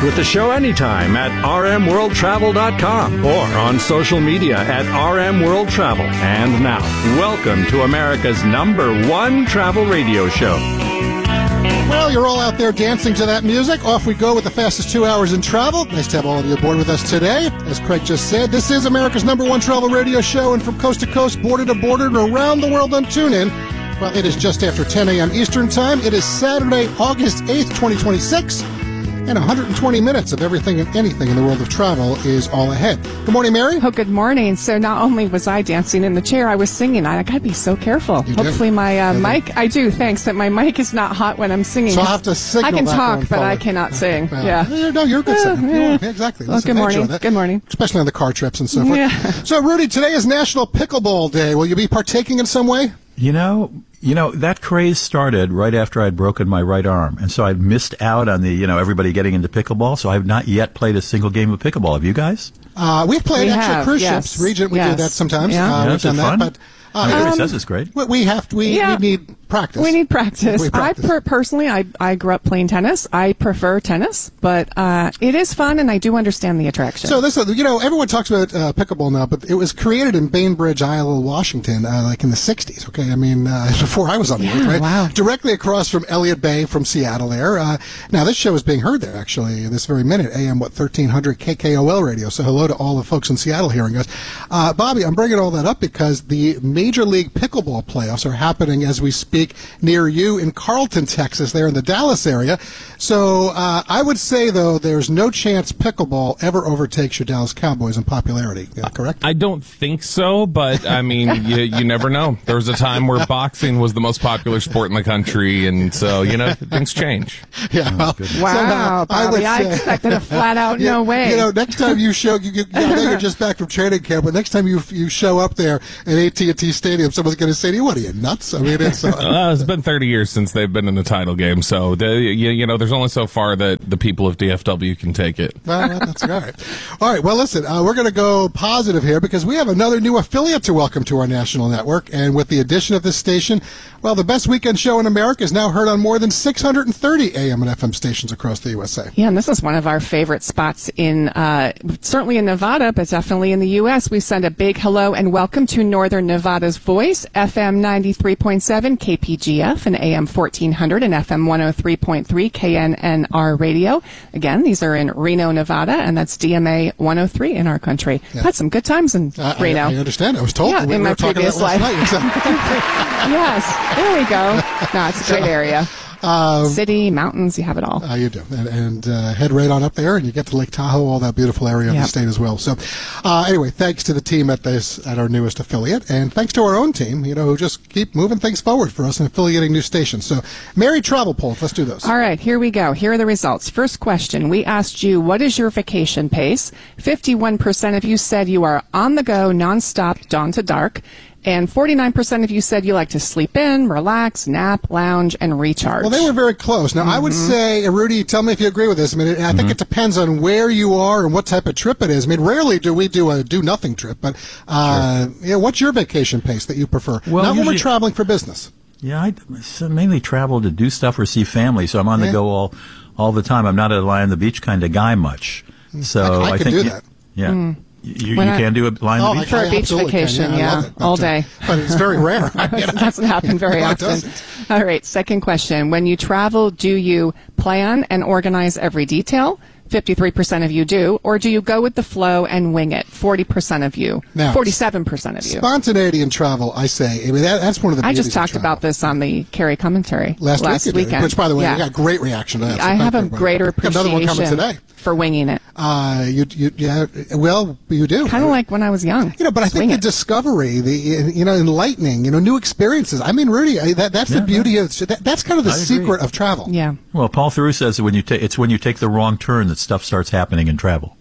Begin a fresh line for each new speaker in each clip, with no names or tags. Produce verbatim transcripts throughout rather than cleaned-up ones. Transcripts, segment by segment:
with the show anytime at r m world travel dot com or on social media at R M World Travel. And now, welcome to America's number one travel radio show.
Well, you're all out there dancing to that music. Off we go with the fastest two hours in travel. Nice to have all of you aboard with us today. As Craig just said, this is America's number one travel radio show, and from coast to coast, border to border, and around the world on TuneIn. Well, it is just after ten a.m. Eastern Time. It is Saturday, August eighth, twenty twenty-six, and one hundred twenty minutes of everything and anything in the world of travel is all ahead. Good morning, Mary.
Oh, good morning. So not only was I dancing in the chair, I was singing. I got to be so careful.
You
Hopefully
do.
my uh,
You
mic,
do.
I do, thanks, that my mic is not hot when I'm singing.
So I'll have to signal
I can
that
talk,
going
but I
forward.
cannot sing.
Well,
Yeah.
No, you're a good
Uh,
singer.
yeah.
Yeah, exactly.
Well,
Listen,
good
I enjoy
morning.
that.
Good morning.
Especially on the car trips and so forth.
Yeah.
So, Rudy, today is National Pickleball Day. Will you be partaking in some way?
You know, you know that craze started right after I'd broken my right arm, and so I missed out on the, you know, everybody getting into pickleball. So I've not yet played a single game of pickleball. Have you guys?
Uh, we've played
We
actually
have,
cruise
yes.
ships. Regent, we do
Yes.
that sometimes.
Yeah.
Uh,
Yeah,
we've
is it
done that,
fun?
but uh,
I mean, everybody
um,
says it's great.
we- we have to, we,
Yeah.
we need practice.
We need practice.
We practice.
I per- personally, I, I grew up playing tennis. I prefer tennis, but uh, it is fun, and I do understand the attraction.
So this, you know, everyone talks about uh, pickleball now, but it was created in Bainbridge, Isle, Washington, uh, like in the sixties. Okay, I mean, uh, before I was on the
Yeah,
earth, right?
wow.
Directly across from Elliott Bay, from Seattle. There. Uh, now this show is being heard there actually this very minute. A M what thirteen hundred K K O L radio. So hello to all the folks in Seattle hearing us. Uh, Bobby, I'm bringing all that up because the Major League Pickleball playoffs are happening as we speak near you in Carlton, Texas, there in the Dallas area. So uh, I would say, though, there's no chance pickleball ever overtakes your Dallas Cowboys in popularity. Yeah, correct?
I don't think so, but I mean, you, you never know. There was a time where boxing was the most popular sport in the country, and so, you know, things change.
Yeah. Well,
wow,
somehow I would
Bobby, I,
say-
expected a flat out
Yeah,
no way.
You know, next time you show, you, you, I know you're just back from training camp, but next time you you show up there at A T and T Stadium, someone's going to say to you, "What are you, nuts?" I mean, it's. Uh,
Uh, it's been thirty years since they've been in the title game, so the, you, you know, there's only so far that the people of D F W can take it.
Well, that's all right. All right. Well, listen, uh, we're going to go positive here because we have another new affiliate to welcome to our national network. And with the addition of this station, well, the best weekend show in America is now heard on more than six hundred thirty A M and F M stations across the U S A.
Yeah, and this is one of our favorite spots in, uh, certainly in Nevada, but definitely in the U S. We send a big hello and welcome to Northern Nevada's Voice, F M ninety-three point seven K P G F and A M fourteen hundred and F M one oh three point three K N N R radio. Again, these are in Reno, Nevada, and that's D M A one oh three in our country.
Yeah.
Had some good times in
I,
Reno.
I, I understand. I was told
Yeah,
that we
in
were
my
talking
previous
about last
life.
night. Exactly.
Yes, there we go. No, it's a great area.
Um,
City, mountains, you have it all.
Uh, you do. And, and uh, head right on up there, and you get to Lake Tahoe, all that beautiful area of
Yep.
the state as well. So, uh, anyway, thanks to the team at this at our newest affiliate, and thanks to our own team, you know, who just keep moving things forward for us and affiliating new stations. So, Mary Travel Polls, let's do those.
All right, here we go. Here are the results. First question. We asked you, what is your vacation pace? fifty-one percent of you said you are on the go, nonstop, dawn to dark. And forty-nine percent of you said you like to sleep in, relax, nap, lounge, and recharge.
Well, they were very close. Now, I would say, uh, Rudy, tell me if you agree with this. I mean, I think it depends on where you are and what type of trip it is. I mean, rarely do we do a do-nothing trip, but uh, you know, what's your vacation pace that you prefer?
Well,
Not when we're
usually-
traveling for business.
Yeah, I so mainly travel to do stuff or see family, so I'm on
Yeah.
the go all all the time. I'm not a lie on the beach kind of guy much. So
I- I
I,
can
think
do
you-
that.
Yeah. You, you
When I-
can do a lie on
Oh,
the
I,
beach.
For a
I
beach
absolutely can.
vacation,
I
yeah,
love it. But,
all
uh,
day.
But it's very rare.
It doesn't happen very
No, it
often.
doesn't.
All right, second question. When you travel, do you plan and organize every detail? fifty-three percent of you do. Or do you go with the flow and wing it? forty percent of you.
Now,
forty-seven percent of you.
Spontaneity in travel, I say. I mean, that, that's one of the
I
beauties
just
of
talked
travel.
about this on the Carrie commentary
last, week you did,
weekend.
which, by the way,
yeah.
you got great reaction to that. so
I
thank
have a
everybody.
greater
Got another one coming
appreciation
today.
for winging it.
Uh, you, you, yeah, well, you do.
Kind of like when I was young.
You know, but I
Just
think
wing
the
it.
discovery, the you know, enlightening, you know, new experiences. I mean, Rudy, I, that that's the
Yeah,
beauty of that, that's kind of the
I agree.
secret of travel.
Yeah.
Well, Paul Theroux says that when you ta- it's when you take the wrong turn that stuff starts happening in travel.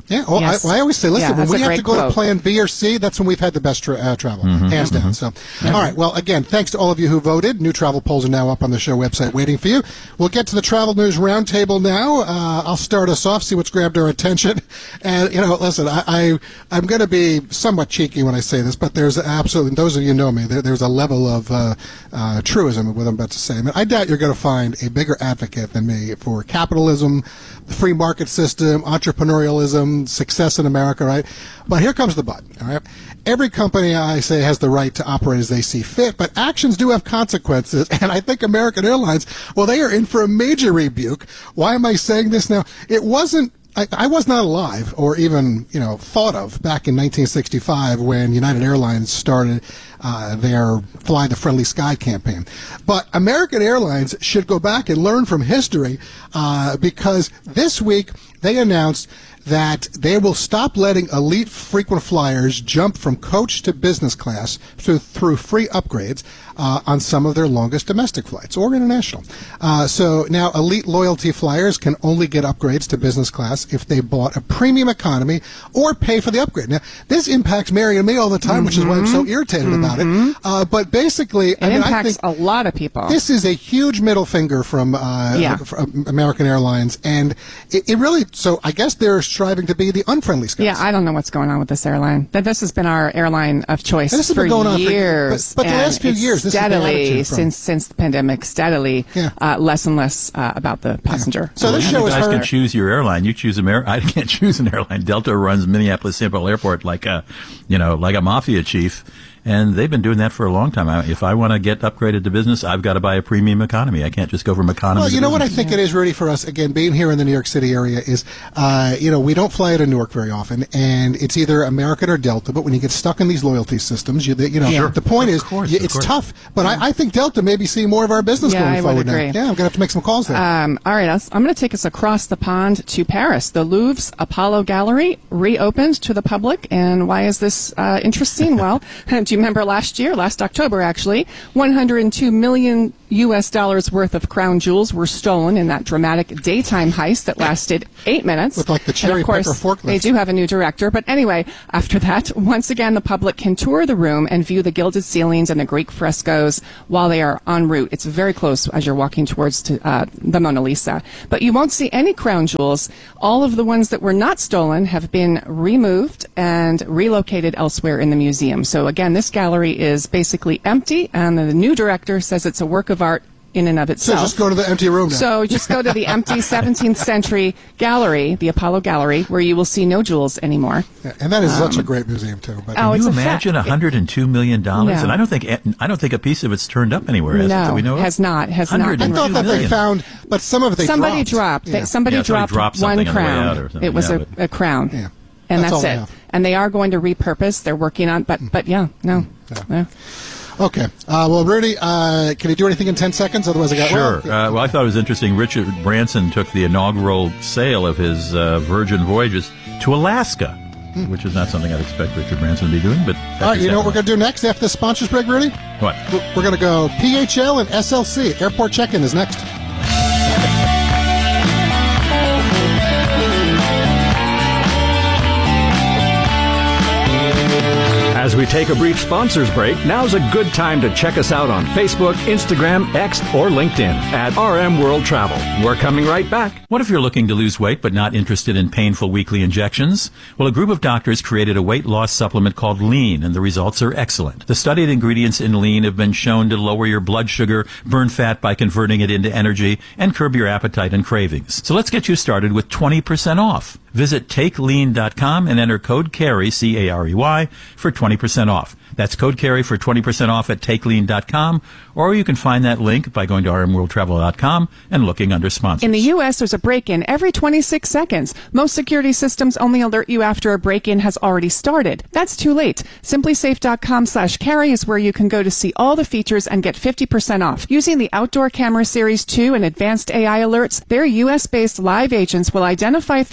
Yeah, well,
Yes.
I, well, I always say, listen,
Yeah,
when
that's
we
a
have
great
to go
quote.
to plan B or C, that's when we've had the best tra- uh, travel,
Mm-hmm.
hands down. So, all right, well, again, thanks to all of you who voted. New travel polls are now up on the show website waiting for you. We'll get to the Travel News Roundtable now. Uh, I'll start us off, see what's grabbed our attention. And, you know, listen, I, I, I'm going to be somewhat cheeky when I say this, but there's absolutely, those of you who know me, there, there's a level of uh, uh, truism in what I'm about to say. I mean, I doubt you're going to find a bigger advocate than me for capitalism, the free market system, entrepreneurialism, success in America, right? But here comes the but, all right? Every company, I say, has the right to operate as they see fit, but actions do have consequences, and I think American Airlines, well, they are in for a major rebuke. Why am I saying this now? It wasn't I, I was not alive or even, you know, thought of back in nineteen sixty-five when United Airlines started uh, their Fly the Friendly Sky campaign. But American Airlines should go back and learn from history uh, because this week they announced that they will stop letting elite frequent flyers jump from coach to business class through, through free upgrades uh, on some of their longest domestic flights or international. Uh, so now elite loyalty flyers can only get upgrades to business class if they bought a premium economy or pay for the upgrade. Now, this impacts Mary and me all the time, mm-hmm. which is why I'm so irritated mm-hmm. about it. Uh, but basically,
it
I mean,
impacts
I think
a lot of people.
This is a huge middle finger from, uh,
yeah.
from American Airlines, and it, it really, so I guess they're striving to be the unfriendly skies.
Yeah, I don't know what's going on with this airline. That this has been our airline of choice
and this has
for
been going
years.
On for, but, but the last few years, this
steadily
is the
since since the pandemic, steadily
yeah.
uh, less and less uh, about the passenger.
Yeah. So this show
you
is
guys
heard.
can choose your airline. You choose Amer- I can't choose an airline. Delta runs Minneapolis Saint Paul Airport like a, you know, like a mafia chief. And they've been doing that for a long time. I, if I want to get upgraded to business, I've got to buy a premium economy. I can't just go from economy
Well,
to
you know
business.
what I think yeah. it is, Rudy, for us, again, being here in the New York City area is, uh, you know, we don't fly out of Newark very often, and it's either American or Delta, but when you get stuck in these loyalty systems, you, you know,
Sure.
the point
Of
is,
course,
you,
of
it's
course.
tough. But I, I think Delta may be seeing more of our business
Yeah,
going
I would
forward
agree.
now. Yeah, I'm going to have to make some calls there.
Um, all right, I'm going to take us across the pond to Paris. The Louvre's Apollo Gallery reopened to the public, and why is this uh, interesting? Well, do you remember last year? Last October, actually, one hundred two million U S dollars worth of crown jewels were stolen in that dramatic daytime heist that lasted eight minutes.
With like the
and
cherry
of course,
picker forklift.
They do have a new director, but anyway, after that, once again, the public can tour the room and view the gilded ceilings and the Greek frescoes while they are en route. It's very close as you're walking towards to, uh, the Mona Lisa. But you won't see any crown jewels. All of the ones that were not stolen have been removed and relocated elsewhere in the museum. So again, this gallery is basically empty, and the new director says it's a work of art in and of
so
itself.
just go to the empty room now.
So just go to the empty seventeenth century gallery, the Apollo Gallery, where you will see no jewels anymore.
Yeah, and that is such a great museum, too. But
Oh,
Can
it's
you
a fa-
imagine one hundred two million dollars?
No.
And I don't think I don't think a piece of it's turned up anywhere. Has it,
No,
that we know of?
has not, has not
I
been
one hundred
thought that they
million.
found, but some of it they
somebody
dropped.
dropped.
Yeah.
They, somebody
Yeah, somebody
dropped,
dropped
one
something on the way
crown.
out or something.
It was
Yeah,
a,
but-
a crown.
Yeah.
And
That's
that's,
all they
it.
have.
And they are going to repurpose. They're working on, but but yeah, no. Yeah.
Okay. Uh, well, Rudy, uh, can you do anything in ten seconds? Otherwise, I got
Sure.
Well,
Uh, well, I thought it was interesting. Richard Branson took the inaugural sail of his uh, Virgin Voyages to Alaska, which is not something I'd expect Richard Branson to be doing. But
all right, you know what we're going to do next after the sponsors break, Rudy?
What?
We're, we're going to go P H L and S L C. Airport check-in is next.
As we take a brief sponsors break, now's a good time to check us out on Facebook, Instagram, X, or LinkedIn at R M World Travel. We're coming right back.
What if you're looking to lose weight but not interested in painful weekly injections? Well, a group of doctors created a weight loss supplement called Lean, and the results are excellent. The studied ingredients in Lean have been shown to lower your blood sugar, burn fat by converting it into energy, and curb your appetite and cravings. So let's get you started with twenty percent off. Visit take lean dot com and enter code CAREY, C A R E Y, for twenty percent off. That's code CAREY for twenty percent off at take lean dot com, or you can find that link by going to r m world travel dot com and looking under sponsors.
In the U S, there's a break-in every twenty-six seconds. Most security systems only alert you after a break-in has already started. That's too late. simply safe dot com slash carry is where you can go to see all the features and get fifty percent off. Using the Outdoor Camera Series two and advanced A I alerts, their U S-based live agents will identify threats on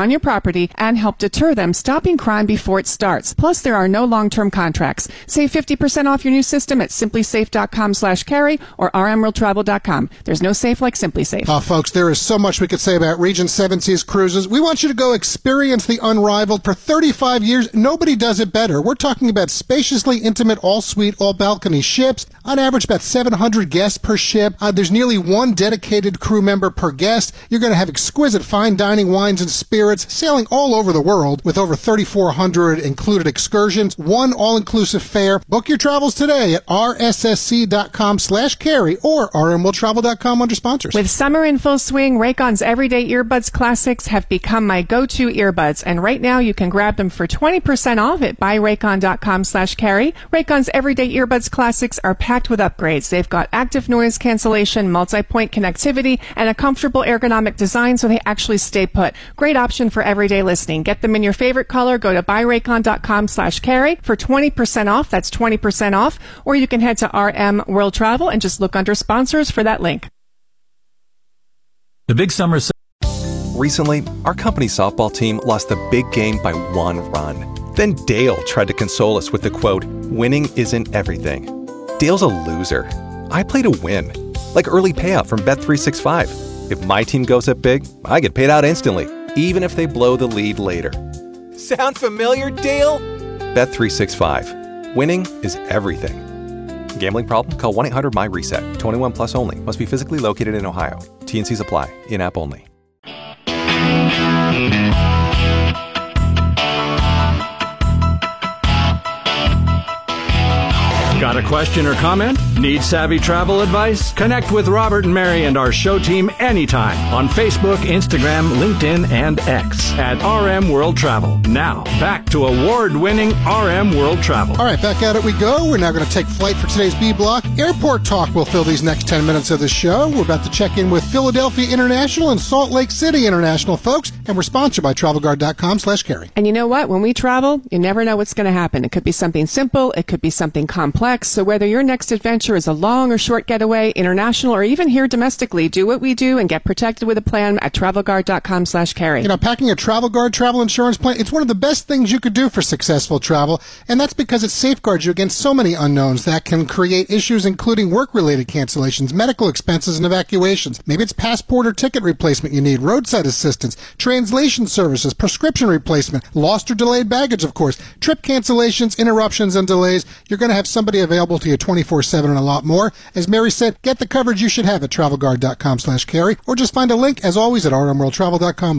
on your property and help deter them, stopping crime before it starts. Plus, there are no long-term contracts. Save fifty percent off your new system at simplysafe.com slash carry or rmworldtravel dot com. There's no safe like SimpliSafe.
Oh, folks, there is so much we could say about Regent Seven Seas Cruises. We want you to go experience the unrivaled. For thirty-five years, nobody does it better. We're talking about spaciously intimate, all-suite, all-balcony ships. On average, about seven hundred guests per ship. Uh, there's nearly one dedicated crew member per guest. You're going to have exquisite fine dining, wines, and spirits, sailing all over the world with over thirty-four hundred included excursions, one all-inclusive fare. Book your travels today at rssc.com slash carry or rmworldtravel dot com under sponsors.
With summer in full swing, Raycon's Everyday Earbuds Classics have become my go-to earbuds, and right now you can grab them for twenty percent off at buyraycon.com slash carry. Raycon's Everyday Earbuds Classics are packed with upgrades. They've got active noise cancellation, multi-point connectivity, and a comfortable ergonomic design so they actually stay put. Great option for everyday listening. Get them in your favorite color. Go to buyraycon.com slash carry for twenty percent off. That's twenty percent off. Or you can head to R M World Travel and just look under sponsors for that link.
The big summer.
Recently, our company softball team lost the big game by one run. Then Dale tried to console us with the quote, "Winning isn't everything." Dale's a loser. I play to win. Like early payout from Bet three sixty-five. If my team goes up big, I get paid out instantly, even if they blow the lead later. Sound familiar, Dale? Bet three sixty-five. Winning is everything. Gambling problem? Call one eight hundred M Y reset. twenty-one plus only. Must be physically located in Ohio. T and Cs apply. In-app only.
Got a question or comment? Need savvy travel advice? Connect with Robert and Mary and our show team anytime on Facebook, Instagram, LinkedIn, and X at R M World Travel. Now, back to award-winning R M World Travel.
All right, back at it we go. We're now going to take flight for today's B block. Airport talk will fill these next ten minutes of the show. We're about to check in with Philadelphia International and Salt Lake City International, folks, and we're sponsored by TravelGuard.com slash carry.
And you know what? When we travel, you never know what's going to happen. It could be something simple. It could be something complex. So whether your next adventure is a long or short getaway, international, or even here domestically, do what we do and get protected with a plan at TravelGuard.com slash carry.
You know, packing a TravelGuard travel insurance plan, it's one of the best things you could do for successful travel, and that's because it safeguards you against so many unknowns that can create issues, including work-related cancellations, medical expenses, and evacuations. Maybe it's passport or ticket replacement you need, roadside assistance, translation services, prescription replacement, lost or delayed baggage, of course, trip cancellations, interruptions, and delays. You're going to have somebody available to you twenty-four seven and a lot more. As Mary said, get the coverage you should have at TravelGuard.com slash carry, or just find a link, as always, at R M World Travel dot com.